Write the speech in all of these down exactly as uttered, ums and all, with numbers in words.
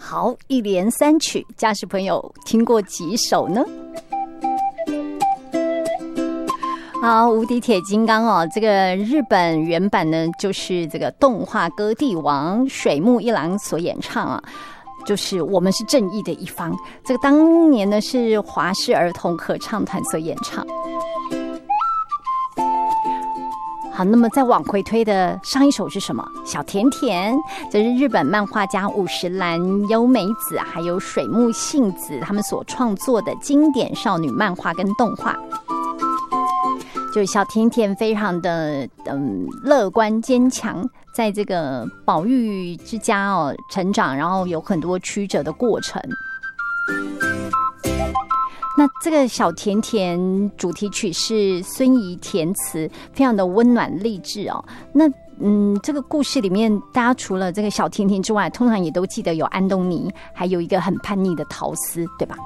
好，一连三曲，驾驶朋友听过几首呢？好，无敌铁金刚哦，这个日本原版呢，就是这个动画歌帝王水木一郎所演唱啊，就是我们是正义的一方。这个当年呢是华视儿童合唱团所演唱。好，那么再往回推的上一首是什么？小甜甜，这是日本漫画家五十岚优美子还有水木幸子他们所创作的经典少女漫画跟动画。就是小甜甜非常的嗯乐观坚强，在这个保育之家哦成长，然后有很多曲折的过程。那这个小甜甜主题曲是孙怡填词，非常的温暖励志哦。那嗯，这个故事里面，大家除了这个小甜甜之外，通常也都记得有安东尼，还有一个很叛逆的桃丝，对吧？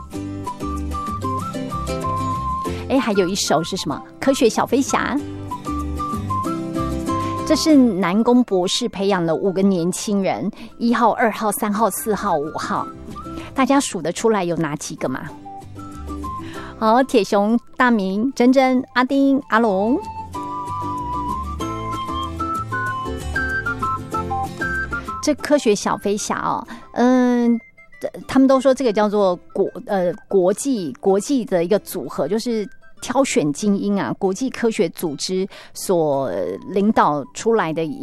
哎，还有一首是什么？科学小飞侠。这是南宫博士培养了五个年轻人，一号、二号、三号、四号、五号，大家数得出来有哪几个吗？好，铁熊、大明、珍珍、阿丁、阿龙。这科学小飞侠哦，嗯。他们都说这个叫做国呃国际国际的一个组合，就是挑选精英啊，国际科学组织所领导出来的一